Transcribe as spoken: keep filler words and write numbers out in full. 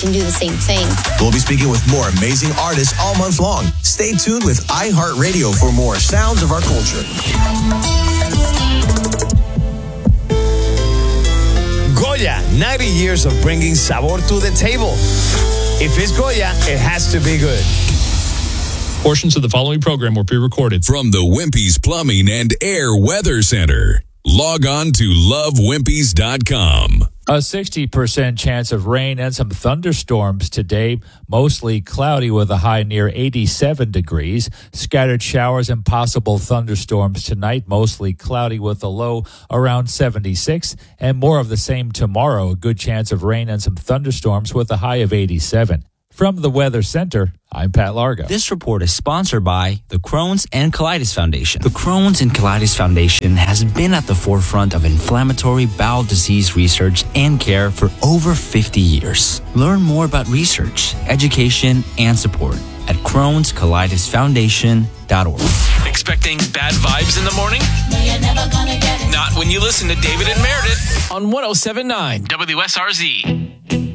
can do the same thing. We'll be speaking with more amazing artists all month long. Stay tuned with iHeartRadio for more sounds of our culture. Goya, ninety years of bringing sabor to the table. If it's Goya, it has to be good. Portions of the following program were pre-recorded. From the Wimpy's Plumbing and Air Weather Center. Log on to love wimpys dot com. A sixty percent chance of rain and some thunderstorms today. Mostly cloudy with a high near eighty-seven degrees. Scattered showers and possible thunderstorms tonight. Mostly cloudy with a low around seventy-six. And more of the same tomorrow. A good chance of rain and some thunderstorms with a high of eighty-seven. From the Weather Center, I'm Pat Largo. This report is sponsored by the Crohn's and Colitis Foundation. The Crohn's and Colitis Foundation has been at the forefront of inflammatory bowel disease research and care for over fifty years. Learn more about research, education, and support at crohns colitis foundation dot org. Expecting bad vibes in the morning? No, you're never gonna get it. Not when you listen to David and Meredith on one oh seven point nine W S R Z.